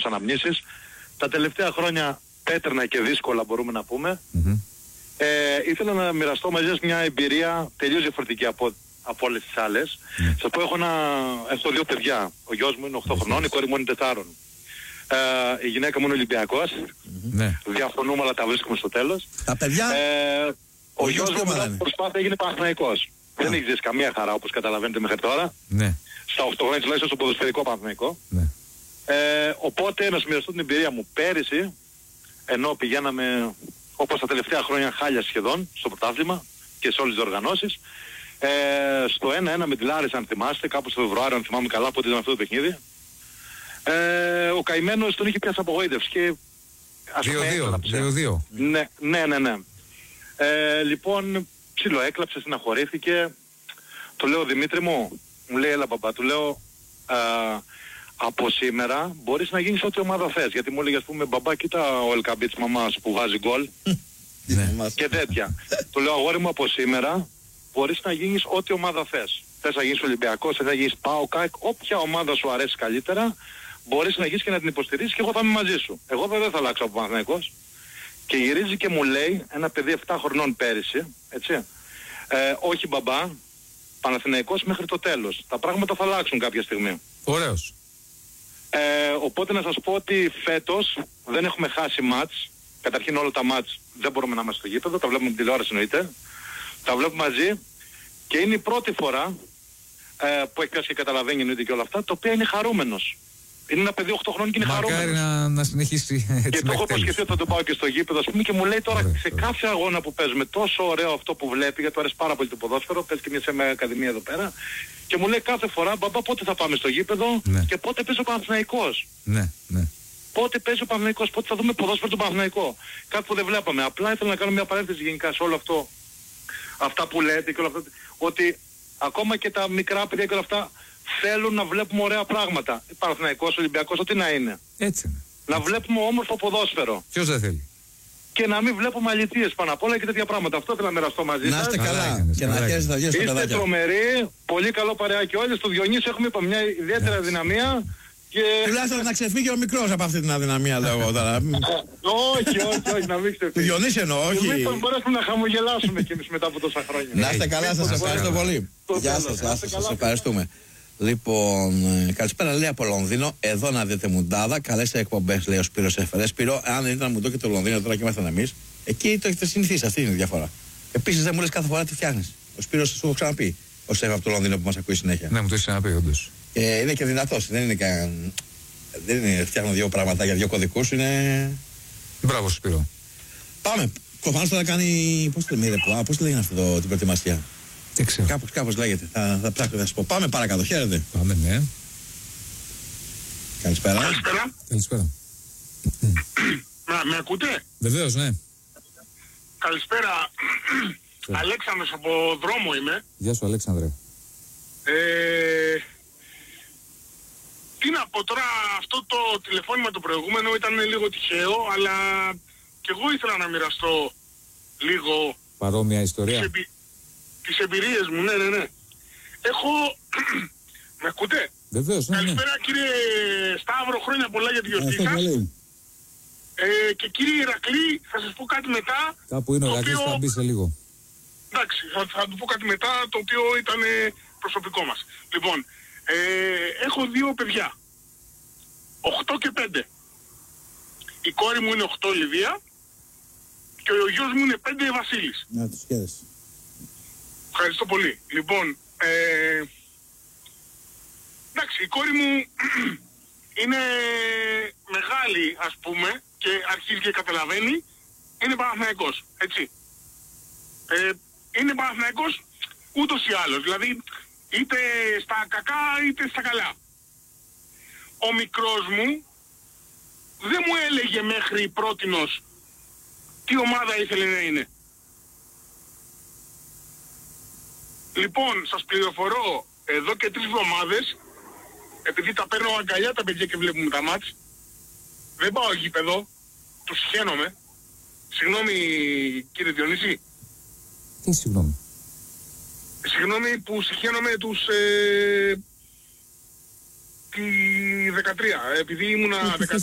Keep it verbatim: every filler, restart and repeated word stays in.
κάποιες αναμνήσεις. Τα τελευταία χρόνια πέτρινα και δύσκολα μπορούμε να πούμε. Mm-hmm. Ε, ήθελα να μοιραστώ μαζί σας μια εμπειρία τελείως διαφορετική από, από όλες τις άλλες. Mm. Σας πω, έχω, ένα, έχω δύο παιδιά. Ο γιος μου είναι οκτώ χρονών, η κόρη μου είναι τεσσάρων. Ε, η γυναίκα μου είναι Ολυμπιακός. Mm-hmm. Διαφωνούμε, αλλά τα βρίσκουμε στο τέλος. Τα παιδιά... Ε, ο, ο γιος μου μετά την προσπάθεια έγινε Παναθηναϊκός. Ah. Δεν έχει ζήσει καμία χαρά, όπως καταλαβαίνετε μέχρι τώρα. Ναι. Στα οκτώ χρόνια τουλάχιστον στο ποδοσφαιρικό Παναθηναϊκό. Ναι. Ε, οπότε να σου μοιραστώ την εμπειρία μου πέρυσι, ενώ πηγαίναμε όπως τα τελευταία χρόνια χάλια σχεδόν στο πρωτάθλημα και σε όλες τις οργανώσεις, ε, στο ένα ένα με τη Λάρισα, αν θυμάστε, κάπου στο Φεβρουάριο, αν θυμάμαι καλά, πότε ήταν αυτό το παιχνίδι, ε, ο καημένος τον είχε πιάσει απογοήτευση και ας πούμε έκλαψε. δύο δύο. Ναι, ναι, ναι, ναι. Ε, λοιπόν, ψιλοέκλαψε, συναχωρήθηκε. Του λέω, Δημήτρη μου, μου λέει, έλα παπά, του λέω, α, από σήμερα μπορείς να γίνεις ό,τι ομάδα θες. Γιατί μου έλεγε, ας πούμε, μπαμπά, κοίτα ο Ελκαμπή της μαμάς που βάζει γκολ και τέτοια. Του λέω, αγόρι μου, από σήμερα μπορείς να γίνεις ό,τι ομάδα θες. Θες να γίνεις Ολυμπιακός, θες να γίνεις ΠΑΟΚ, όποια ομάδα σου αρέσει καλύτερα, μπορείς να γίνεις και να την υποστηρίξεις και εγώ θα είμαι μαζί σου. Εγώ βέβαια δεν θα αλλάξω από Παναθηναϊκός. Και γυρίζει και μου λέει, ένα παιδί επτά χρονών πέρυσι, έτσι, ε, όχι μπαμπά, Παναθηναϊκός μέχρι το τέλος. Τα πράγματα θα αλλάξουν κάποια στιγμή. Ωραίος. Ε, οπότε να σας πω ότι φέτος δεν έχουμε χάσει μάτς. Καταρχήν όλα τα μάτς δεν μπορούμε να είμαστε στο γήπεδο, τα βλέπουμε την τηλεόραση εννοείται. Τα βλέπουμε μαζί και είναι η πρώτη φορά ε, που έχει πιάσει και καταλαβαίνει εννοείται και όλα αυτά, το οποίο είναι χαρούμενος. Είναι ένα παιδί οκτώ χρόνων και είναι μακάρι χαρούμενος. να, να συνεχίσει έτσι. Και το έχω προσχεθεί ότι θα το πάω και στο γήπεδο, ας πούμε, και μου λέει τώρα Ωραία, σε ωραία. κάθε αγώνα που παίζουμε τόσο ωραίο αυτό που βλέπει, γιατί του αρέσει πάρα πολύ το ποδόσφαιρο, παίζει και μια σε μια ακαδημία εδώ πέρα, και μου λέει κάθε φορά, μπαμπά, πότε θα πάμε στο γήπεδο, Ναι. και πότε παίζει ο Παναθηναϊκός. Ναι, ναι. Πότε παίζει ο Παναθηναϊκός, πότε θα δούμε ποδόσφαιρο του Παναθηναϊκό. Κάτι που δεν βλέπαμε. Απλά ήθελα να κάνω μια παρένθεση γενικά σε όλο αυτό, αυτά που λέτε και όλα αυτά, ότι ακόμα και τα μικρά παιδιά και όλα αυτά θέλουν να βλέπουμε ωραία πράγματα. Παναθηναϊκός, Ολυμπιακός, ό,τι να είναι. Έτσι είναι. Να βλέπουμε όμορφο ποδόσφαιρο. Ποιος δεν θέλει. Και να μην βλέπουμε αλητίες πάνω απ' όλα και τέτοια πράγματα. Αυτό θέλω να μοιραστώ μαζί Να σας. είστε καλά. Έκανες, και να χαίρεστε τα βγες στα Είστε παιδάκια. τρομεροί, πολύ καλό παρεάκι όλοι. Στο Διονύσιο έχουμε, είπα, μια ιδιαίτερη αδυναμία. Και... Τουλάχιστον να ξεφύγει ο μικρός από αυτή την αδυναμία, λέω εγώ τώρα. όχι, όχι, όχι, να μην ξεφύγει. Διονύση εννοώ, όχι. Μην μπορέσουμε να χαμογελάσουμε κι εμείς μετά από τόσα χρόνια. Να είστε καλά, σας ευχαριστώ πολύ. Γεια σας, σας ευχαριστούμε. Λοιπόν, ε, καλησπέρα, λέει από Λονδίνο. Εδώ να δείτε μουντάδα. Καλές εκπομπές, λέει ο Σπύρος Έφερε. Σπύρο, αν δεν ήταν μουντό και το Λονδίνο τώρα και ήμασταν εμείς, εκεί το έχετε συνηθίσει. Αυτή είναι η διαφορά. Επίσης, δεν μου λες κάθε φορά τι φτιάχνεις. Ο Σπύρος, σου έχω ξαναπεί. Ο Σεφ από το Λονδίνο που μας ακούει συνέχεια. Ναι, μου το έχει ξαναπεί, όντως. Ε, είναι και δυνατός. Δεν είναι καν. Δεν είναι φτιάχνω δύο πράγματα για δύο κωδικούς. Είναι. Μπράβο, Σπύρο. Πάμε. Προφανώς θα κάνει. Πώς το λέγεται, πώς λέγεται αυτό το, την προετοιμασία. Δεν ξέρω. Κάπως, κάπως λέγεται. Θα, θα ψάξω, θα σας πω. Πάμε παρακάτω. Χαίρετε. Πάμε, ναι. Καλησπέρα. Καλησπέρα. Καλησπέρα. Να, με ακούτε? Βεβαίως, ναι. Καλησπέρα. Αλέξανδρος από δρόμο είμαι. Γεια σου, Αλέξανδρε. Ε, τι να πω τώρα, αυτό το τηλεφώνημα το προηγούμενο ήταν λίγο τυχαίο, αλλά και εγώ ήθελα να μοιραστώ λίγο Παρόμοια ιστορία. τις, εμπει... τις εμπειρίες μου, ναι, ναι, ναι. Έχω... με ακούτε? Βεβαίως, ναι, ναι. Καλησπέρα κύριε Σταύρο, χρόνια πολλά για τη γιορτή σας. Ε, και κύριε Ηρακλή, θα σας πω κάτι μετά. Κάπου είναι ο Ηρακλής, οποίο... θα μπει σε λίγο. Εντάξει, θα, θα του πω κάτι μετά, το οποίο ήταν ε, προσωπικό μας. Λοιπόν, ε, έχω δύο παιδιά. οκτώ και πέντε. Η κόρη μου είναι οκτώ, Λιδία, και ο γιος μου είναι πέντε, Βασίλης. Να τους χαίρεσαι. Ευχαριστώ πολύ. Λοιπόν, ε, εντάξει, η κόρη μου είναι μεγάλη, ας πούμε, και αρχίζει και καταλαβαίνει, είναι Παναθηναϊκός, έτσι. Ε, είναι Παναθηναϊκός ούτως ή άλλως, δηλαδή είτε στα κακά είτε στα καλά. Ο μικρός μου δεν μου έλεγε μέχρι πρότινος τι ομάδα ήθελε να είναι. Λοιπόν, σας πληροφορώ, εδώ και τρεις εβδομάδες, επειδή τα παίρνω αγκαλιά τα παιδιά και βλέπουμε τα μάτς, δεν πάω γήπεδο, τους συχαίνομαι. Συγγνώμη κύριε Διονύση. Τι συγγνώμη. Συγγνώμη που συχαίνομαι τους ε, τη δεκατρία, επειδή ήμουνα